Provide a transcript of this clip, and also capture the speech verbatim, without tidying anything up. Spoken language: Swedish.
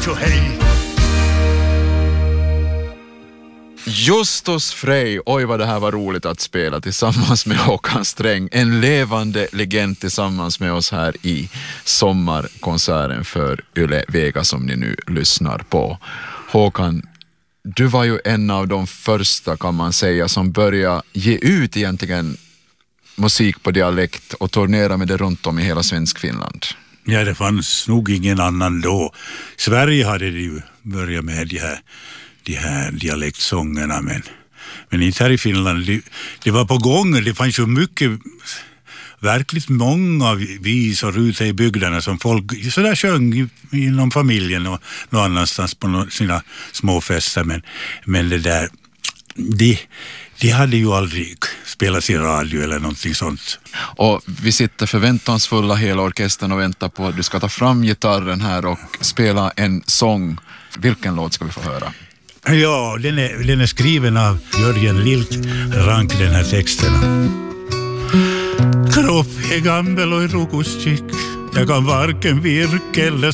hej. Justus Frey, oj vad det här var roligt att spela tillsammans med Håkan Sträng. En levande legend tillsammans med oss här i sommarkonserten för Yle Vega som ni nu lyssnar på. Håkan, du var ju en av de första, kan man säga, som började ge ut egentligen musik på dialekt och turnera med det runt om i hela svensk Finland. Ja, det fanns nog ingen annan då. Sverige hade det ju börjat med de här, de här dialektsångerna, men, men inte här i Finland. Det, det var på gång, det fanns ju mycket, verkligt många visor ute i bygderna som folk så där sjöng inom familjen och någon annanstans på sina små fester, men, men det där, de, de hade ju aldrig spelats i radio eller någonting sånt. Och vi sitter förväntansfulla hela orkestern och väntar på att du ska ta fram gitarren här och spela en sång. Vilken låt ska vi få höra? Ja, den är, den är skriven av Jörgen Lilt-Rank, den här texten. Kropp är gammal och rokustik. Jag kan varken virka eller